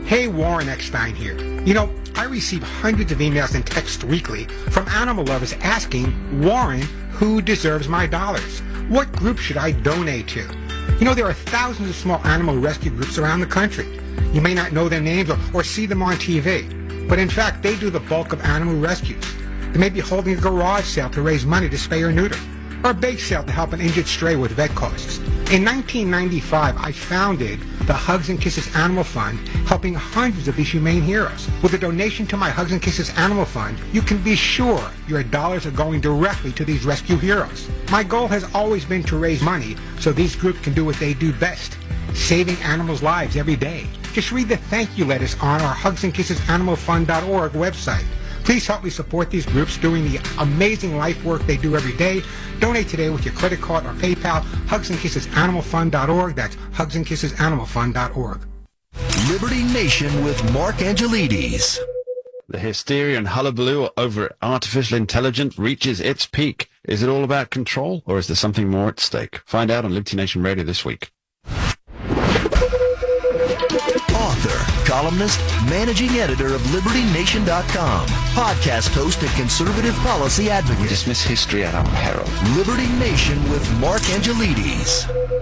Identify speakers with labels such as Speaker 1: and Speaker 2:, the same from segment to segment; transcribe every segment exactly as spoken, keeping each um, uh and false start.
Speaker 1: Hey, Warren Eckstein here. You know, I receive hundreds of emails and texts weekly from animal lovers asking, Warren, who deserves my dollars? What group should I donate to? You know, there are thousands of small animal rescue groups around the country. You may not know their names or, or see them on T V, but in fact, they do the bulk of animal rescues. They may be holding a garage sale to raise money to spay or neuter, or a bake sale to help an injured stray with vet costs. In nineteen ninety-five, I founded the Hugs and Kisses Animal Fund, helping hundreds of these humane heroes. With a donation to my Hugs and Kisses Animal Fund, you can be sure your dollars are going directly to these rescue heroes. My goal has always been to raise money so these groups can do what they do best, saving animals' lives every day. Just read the thank you letters on our hugs and kisses animal fund dot org website. Please help me support these groups doing the amazing life work they do every day. Donate today with your credit card or PayPal. hugs and kisses animal fund dot org. That's hugs and kisses animal fund dot org.
Speaker 2: Liberty Nation with Mark Angelides.
Speaker 3: The hysteria and hullabaloo over artificial intelligence reaches its peak. Is it all about control, or is there something more at stake? Find out on Liberty Nation Radio this week.
Speaker 2: Author, columnist, managing editor of Liberty Nation dot com, podcast host and conservative policy advocate.
Speaker 3: We dismiss history at our peril.
Speaker 2: Liberty Nation with Mark Angelides.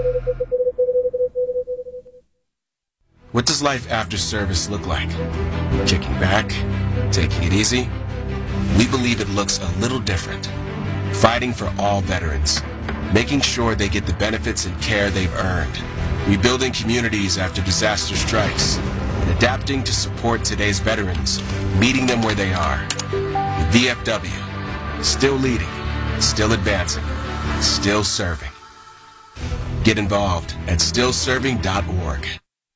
Speaker 4: What does life after service look like? Kicking back? Taking it easy? We believe it looks a little different. Fighting for all veterans. Making sure they get the benefits and care they've earned. Rebuilding communities after disaster strikes. And adapting to support today's veterans. Meeting them where they are. The V F W. Still leading. Still advancing. Still serving. Get involved at still serving dot org.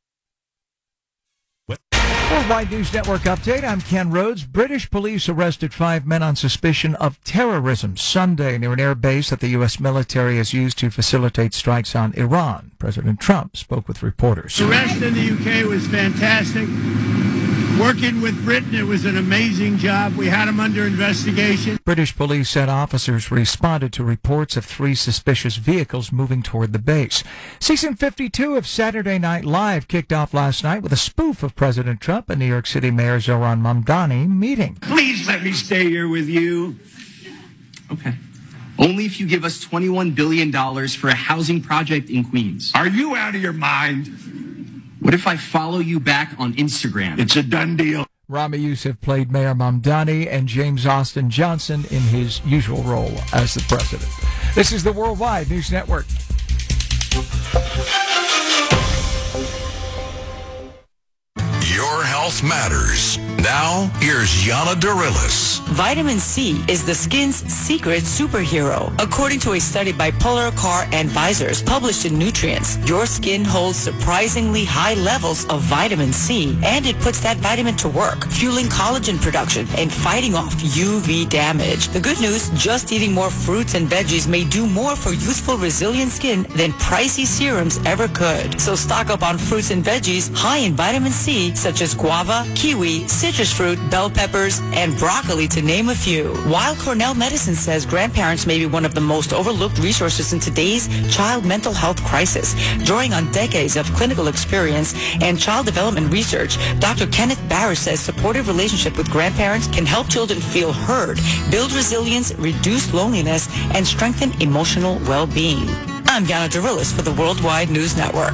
Speaker 5: Worldwide News Network update. I'm Ken Rhodes. British police arrested five men on suspicion of terrorism Sunday near an air base that the U S military has used to facilitate strikes on Iran. President Trump spoke with reporters.
Speaker 6: The arrest in the U K was fantastic. Working with Britain, it was an amazing job. We had them under investigation.
Speaker 5: British police said officers responded to reports of three suspicious vehicles moving toward the base. Season fifty-two of Saturday Night Live kicked off last night with a spoof of President Trump and New York City Mayor Zohran Mamdani meeting.
Speaker 6: Please let me stay here with you.
Speaker 7: Okay. Only if you give us twenty-one billion dollars for a housing project in Queens.
Speaker 6: Are you out of your mind?
Speaker 7: What if I follow you back on Instagram?
Speaker 6: It's a done deal.
Speaker 5: Rami Youssef played Mayor Mamdani and James Austin Johnson in his usual role as the president. This is the Worldwide News Network.
Speaker 2: Your health matters. Now, here's Yana Darilis.
Speaker 8: Vitamin C is the skin's secret superhero. According to a study by Polar Car Advisors published in Nutrients, your skin holds surprisingly high levels of vitamin C, and it puts that vitamin to work, fueling collagen production and fighting off U V damage. The good news, just eating more fruits and veggies may do more for youthful, resilient skin than pricey serums ever could. So stock up on fruits and veggies high in vitamin C, such as guava, kiwi, citrus fruit, bell peppers, and broccoli, to name a few. While Cornell Medicine says grandparents may be one of the most overlooked resources in today's child mental health crisis, drawing on decades of clinical experience and child development research, Doctor Kenneth Barr says supportive relationship with grandparents can help children feel heard, build resilience, reduce loneliness, and strengthen emotional well-being. I'm Yana Darilis for the Worldwide News Network.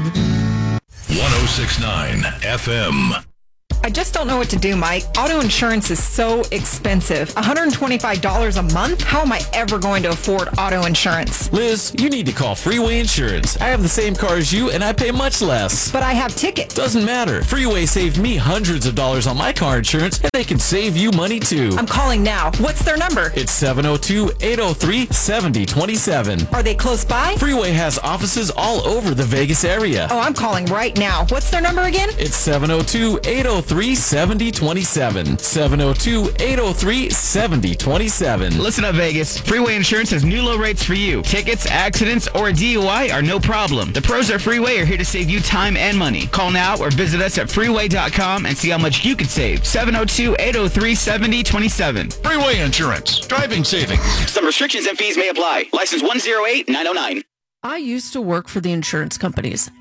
Speaker 2: one oh six point nine F M.
Speaker 9: I just don't know what to do, Mike. Auto insurance is so expensive. one hundred twenty-five dollars a month? How am I ever going to afford auto insurance?
Speaker 10: Liz, you need to call Freeway Insurance. I have the same car as you, and I pay much less.
Speaker 9: But I have tickets.
Speaker 10: Doesn't matter. Freeway saved me hundreds of dollars on my car insurance, and they can save you money, too.
Speaker 9: I'm calling now. What's their number?
Speaker 10: It's seven oh two, eight oh three, seven oh two seven.
Speaker 9: Are they close by?
Speaker 10: Freeway has offices all over the Vegas area.
Speaker 9: Oh, I'm calling right now. What's their number again?
Speaker 10: It's seven oh two, eight oh three, seven oh two seven. seven oh two, eight oh three, seven oh two seven.
Speaker 11: Listen up, Vegas. Freeway Insurance has new low rates for you. Tickets, accidents, or a D U I are no problem. The pros at Freeway are here to save you time and money. Call now or visit us at freeway dot com and see how much you could save. seven oh two, eight oh three, seven oh two seven.
Speaker 2: Freeway Insurance. Driving savings.
Speaker 7: Some restrictions and fees may apply. License one oh eight nine oh nine.
Speaker 12: I used to work for the insurance companies.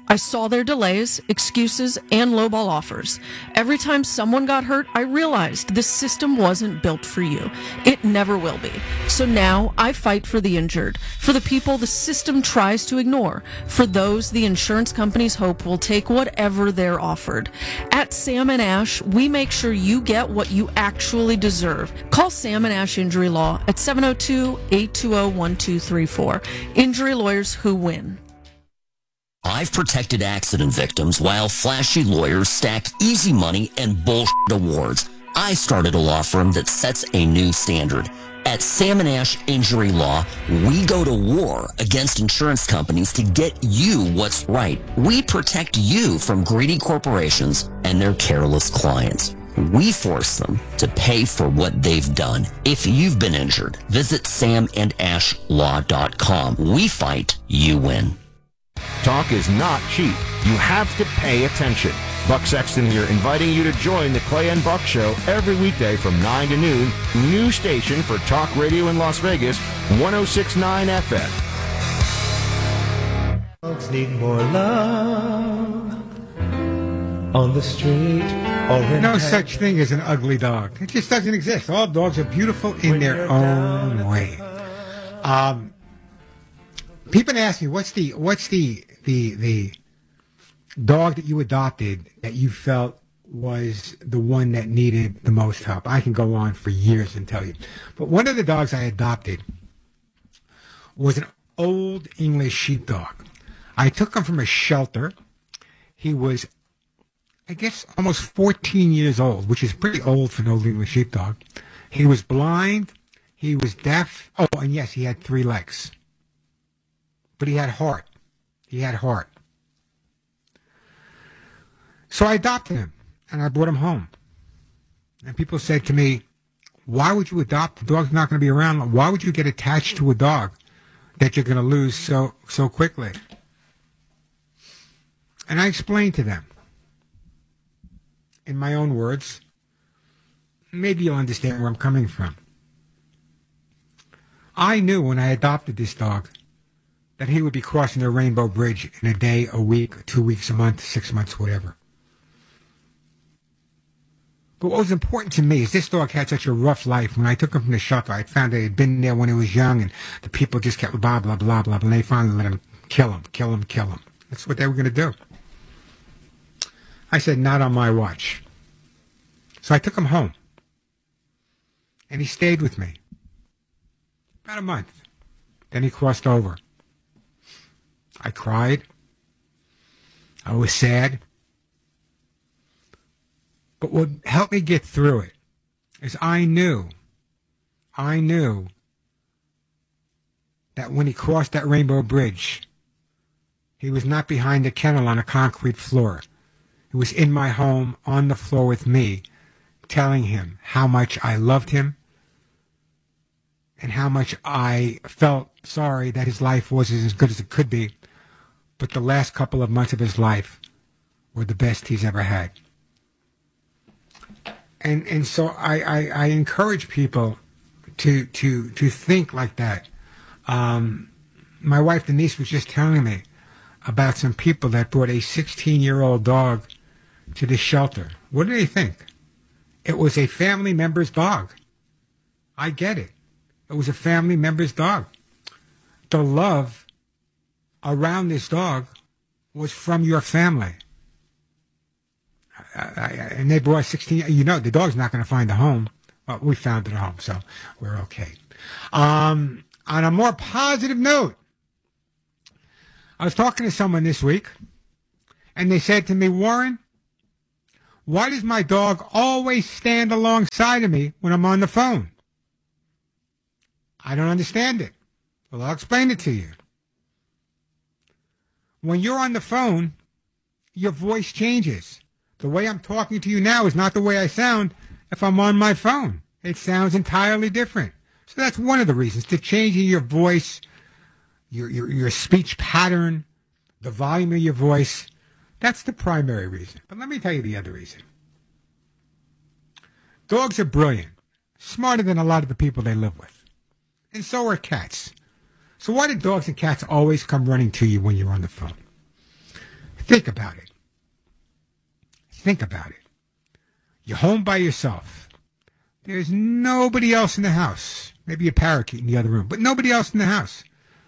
Speaker 12: I saw their delays, excuses, and lowball offers. Every time someone got hurt, I realized this system wasn't built for you. It never will be. So now I fight for the injured, for the people the system tries to ignore, for those the insurance companies hope will take whatever they're offered. At Sam and Ash, we make sure you get what you actually deserve. Call Sam and Ash Injury Law at seven oh two, eight two oh, one two three four. Injury lawyers who win.
Speaker 13: I've protected accident victims while flashy lawyers stack easy money and bullshit awards. I started a law firm that sets a new standard. At Sam and Ash Injury Law, we go to war against insurance companies to get you what's right. We protect you from greedy corporations and their careless clients. We force them to pay for what they've done. If you've been injured, visit sam and ash law dot com. We fight, you win.
Speaker 14: Talk is not cheap. You have to pay attention. Buck Sexton here, inviting you to join the Clay and Buck Show every weekday from nine to noon. New station for talk radio in Las Vegas, one oh six point nine F M.
Speaker 15: Dogs need more love on the street. Or
Speaker 1: no such thing as an ugly dog. It just doesn't exist. All dogs are beautiful in their own way. Um, people ask me, what's the what's the the the dog that you adopted that you felt was the one that needed the most help? I can go on for years and tell you. But one of the dogs I adopted was an old English sheepdog. I took him from a shelter. He was, I guess, almost fourteen years old, which is pretty old for an old English sheepdog. He was blind. He was deaf. Oh, and yes, he had three legs. But he had heart. He had heart. So I adopted him, and I brought him home. And people said to me, why would you adopt? The dog's not going to be around. Why would you get attached to a dog that you're going to lose so so quickly? And I explained to them, in my own words, maybe you'll understand where I'm coming from. I knew when I adopted this dog that he would be crossing the Rainbow Bridge in a day, a week, two weeks, a month, six months, whatever. But what was important to me is this dog had such a rough life. When I took him from the shelter, I found that he had been there when he was young, and the people just kept blah, blah, blah, blah, and they finally let him kill him, kill him, kill him. That's what they were going to do. I said, not on my watch. So I took him home, and he stayed with me about a month. Then he crossed over. I cried. I was sad. But what helped me get through it is I knew, I knew that when he crossed that Rainbow Bridge, he was not behind a kennel on a concrete floor. He was in my home on the floor with me, telling him how much I loved him and how much I felt sorry that his life wasn't as good as it could be. But the last couple of months of his life were the best he's ever had. And and so I, I, I encourage people to to to think like that. Um, my wife Denise was just telling me about some people that brought a sixteen-year-old dog to the shelter. What do they think? It was a family member's dog. I get it. It was a family member's dog. The love around this dog was from your family. I, I, and they brought sixteen, you know, the dog's not going to find a home. Well, we found it a home, so we're okay. Um, on a more positive note, I was talking to someone this week, and they said to me, Warren, why does my dog always stand alongside of me when I'm on the phone? I don't understand it. Well, I'll explain it to you. When you're on the phone, your voice changes. The way I'm talking to you now is not the way I sound if I'm on my phone. It sounds entirely different. So that's one of the reasons. The change in your voice, your, your, your speech pattern, the volume of your voice, that's the primary reason. But let me tell you the other reason. Dogs are brilliant, smarter than a lot of the people they live with. And so are cats. So why do dogs and cats always come running to you when you're on the phone? Think about it. Think about it. You're home by yourself. There's nobody else in the house. Maybe a parakeet in the other room, but nobody else in the house.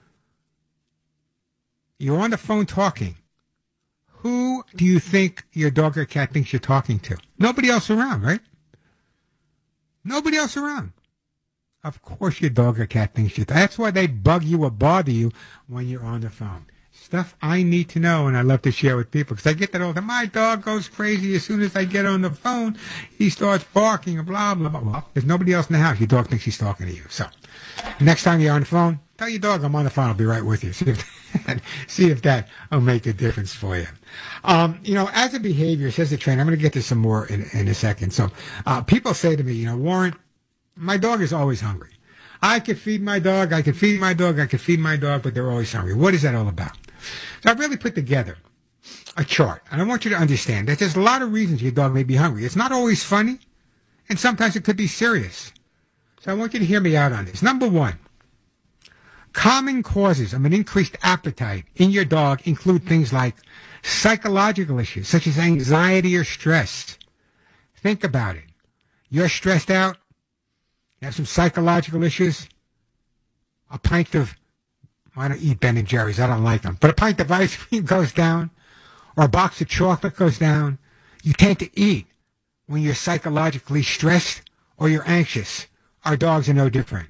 Speaker 1: You're on the phone talking. Who do you think your dog or cat thinks you're talking to? Nobody else around, right? Nobody else around. Of course your dog or cat thinks you're... That's why they bug you or bother you when you're on the phone. Stuff I need to know, and I love to share with people, because I get that all the time. My dog goes crazy as soon as I get on the phone. He starts barking and blah, blah, blah. Well, there's nobody else in the house. Your dog thinks he's talking to you. So, next time you're on the phone, tell your dog I'm on the phone. I'll be right with you. See if that, see if that will make a difference for you. Um, you know, as a behavior, says the trainer, I'm going to get to some more in, in a second. So, uh, people say to me, you know, Warren, my dog is always hungry. I could feed my dog, I could feed my dog, I could feed my dog, but they're always hungry. What is that all about? So I've really put together a chart, and I want you to understand that there's a lot of reasons your dog may be hungry. It's not always funny, and sometimes it could be serious. So I want you to hear me out on this. Number one, common causes of an increased appetite in your dog include things like psychological issues, such as anxiety or stress. Think about it. You're stressed out, you have some psychological issues, a pint of... I don't eat Ben and Jerry's. I don't like them. But a pint of ice cream goes down, or a box of chocolate goes down. You tend to eat when you're psychologically stressed or you're anxious. Our dogs are no different.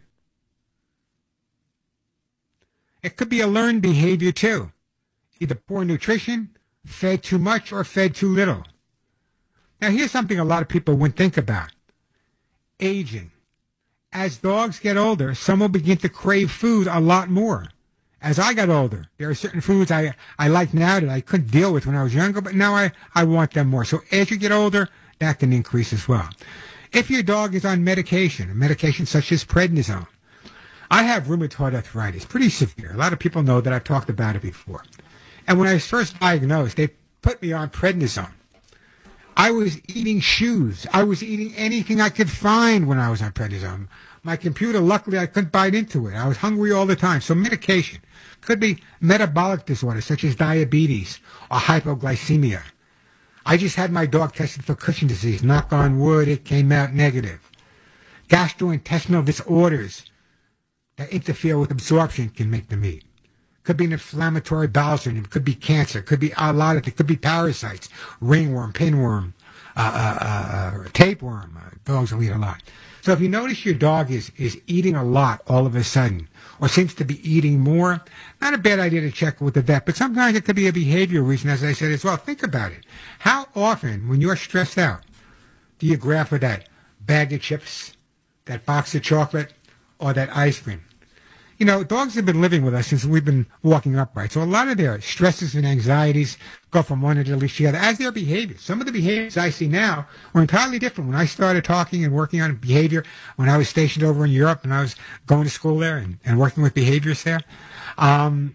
Speaker 1: It could be a learned behavior, too. Either poor nutrition, fed too much, or fed too little. Now, here's something a lot of people wouldn't think about. Aging. As dogs get older, some will begin to crave food a lot more. As I got older, there are certain foods I, I like now that I couldn't deal with when I was younger, but now I, I want them more. So as you get older, that can increase as well. If your dog is on medication, a medication such as prednisone, I have rheumatoid arthritis, pretty severe. A lot of people know that I've talked about it before. And when I was first diagnosed, they put me on prednisone. I was eating shoes. I was eating anything I could find when I was on prednisone. My computer, luckily, I couldn't bite into it. I was hungry all the time. So medication could be metabolic disorders such as diabetes or hypoglycemia. I just had my dog tested for Cushing disease. Knock on wood, it came out negative. Gastrointestinal disorders that interfere with absorption can make them eat. Could be an inflammatory bowel syndrome. Could be cancer. Could be a lot of it. Could be parasites, ringworm, pinworm, uh, uh, uh, tapeworm. Uh, dogs will eat a lot. So if you notice your dog is, is eating a lot all of a sudden, or seems to be eating more, not a bad idea to check with the vet, but sometimes it could be a behavior reason, as I said as well. Think about it. How often, when you're stressed out, do you grab for that bag of chips, that box of chocolate, or that ice cream? You know, dogs have been living with us since we've been walking upright. So a lot of their stresses and anxieties go from one end to the other, as their behaviors. Some of the behaviors I see now were entirely different when I started talking and working on behavior when I was stationed over in Europe and I was going to school there and, and working with behaviors there. Um,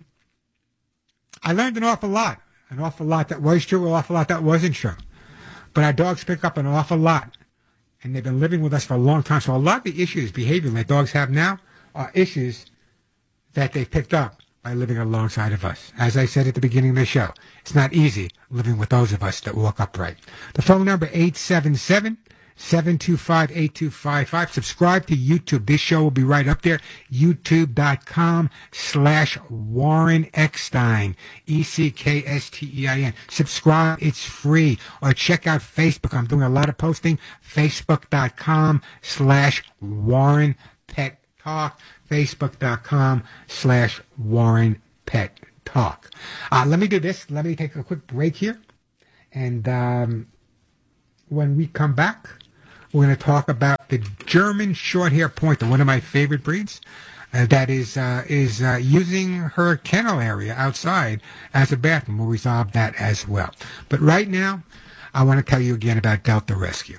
Speaker 1: I learned an awful lot, an awful lot that was true, an awful lot that wasn't true. But our dogs pick up an awful lot, and they've been living with us for a long time. So a lot of the issues, behavior that dogs have now are issues that they picked up by living alongside of us. As I said at the beginning of the show, it's not easy living with those of us that walk upright. The phone number, eight seven seven, seven two five, eight two five five. Subscribe to YouTube. This show will be right up there, youtube.com slash Warren Eckstein, E C K S T E I N. Subscribe. It's free. Or check out Facebook. I'm doing a lot of posting. Facebook.com slash Warren Pet Talk. Facebook.com slash Warren Pet Talk. Uh, let me do this. Let me take a quick break here. And um, when we come back, we're going to talk about the German Shorthair Pointer, one of my favorite breeds, uh, that is uh, is uh, using her kennel area outside as a bathroom. We'll resolve that as well. But right now, I want to tell you again about Delta Rescue.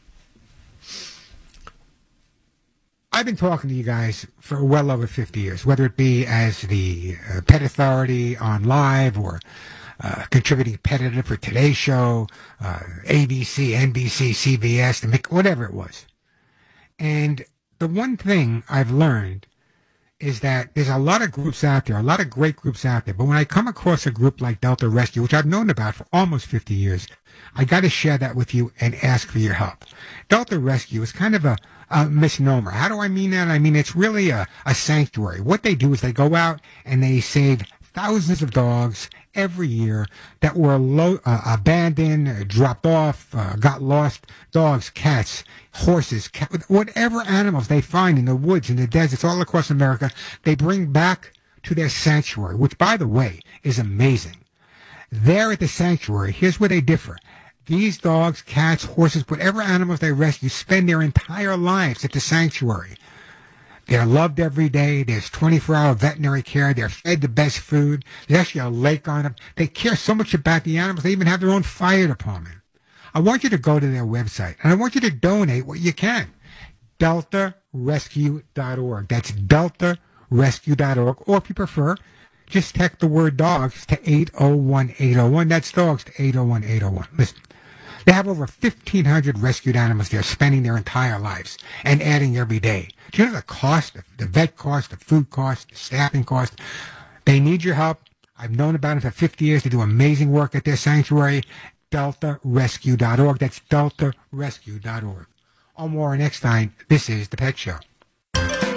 Speaker 1: I've been talking to you guys for well over fifty years, whether it be as the uh, Pet Authority on Live or uh, contributing pet editor for Today's Show, uh, A B C, N B C, C B S, the, whatever it was. And the one thing I've learned is that there's a lot of groups out there, a lot of great groups out there. But when I come across a group like Delta Rescue, which I've known about for almost fifty years, I got to share that with you and ask for your help. Delta Rescue is kind of a, a misnomer. How do I mean that? I mean, it's really a, a sanctuary. What they do is they go out and they save thousands of dogs every year that were lo- uh, abandoned, uh, dropped off, uh, got lost. Dogs, cats, horses, cat, whatever animals they find in the woods, in the deserts, all across America, they bring back to their sanctuary, which, by the way, is amazing. There at the sanctuary, here's where they differ. These dogs, cats, horses, whatever animals they rescue spend their entire lives at the sanctuary. They're loved every day. There's twenty-four hour veterinary care. They're fed the best food. There's actually a lake on them. They care so much about the animals, they even have their own fire department. I want you to go to their website, and I want you to donate what you can. delta rescue dot org. That's delta rescue dot org. Or if you prefer, just text the word dogs to eight oh one eight oh one. That's dogs to eight oh one eight oh one. Listen. They have over fifteen hundred rescued animals there spending their entire lives and adding every day. Do you know the cost, the vet cost, the food cost, the staffing cost? They need your help. I've known about them for fifty years. They do amazing work at their sanctuary. delta rescue dot org. That's delta rescue dot org. All more next time. This is The Pet Show.